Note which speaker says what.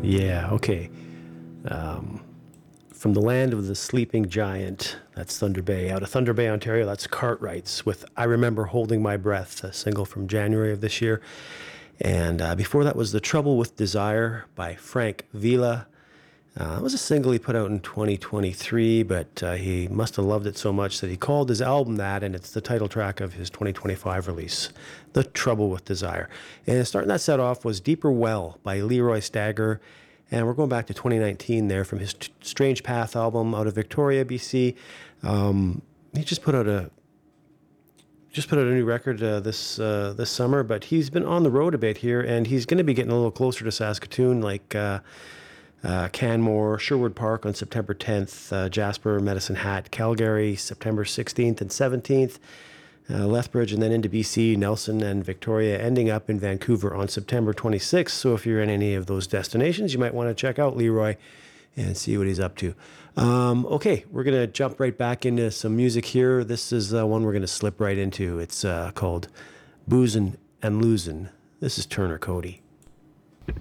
Speaker 1: Yeah, okay. From the land of the sleeping giant, that's Thunder Bay. Out of Thunder Bay, Ontario, that's Cartwrights with I Remember Holding My Breath, a single from January of this year. And before that was The Trouble with Desire by Frank Villa. It was a single he put out in 2023, but he must have loved it so much that he called his album that, and it's the title track of his 2025 release, The Trouble with Desire. And starting that set off was Deeper Well by Leroy Stagger, and we're going back to 2019 there from his Strange Path album out of Victoria, BC. He just put out a new record this summer, but he's been on the road a bit here, and he's going to be getting a little closer to Saskatoon, like Canmore, Sherwood Park on September 10th, Jasper, Medicine Hat, Calgary, September 16th and 17th, Lethbridge, and then into BC, Nelson and Victoria, ending up in Vancouver on September 26th. So if you're in any of those destinations, you might want to check out Leroy and see what he's up to. Okay, we're going to jump right back into some music here. This is one we're going to slip right into. It's called Boozin' and Losing. This is Turner Cody.